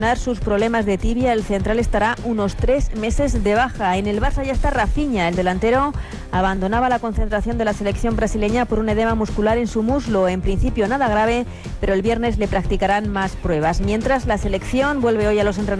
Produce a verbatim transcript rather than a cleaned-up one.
sus problemas de tibia. El central estará unos tres meses de baja. En el Barça ya está Rafinha. El delantero abandonaba la concentración de la selección brasileña por un edema muscular en su muslo. En principio nada grave, pero el viernes le practicarán más pruebas. Mientras, la selección vuelve hoy a los entrenamientos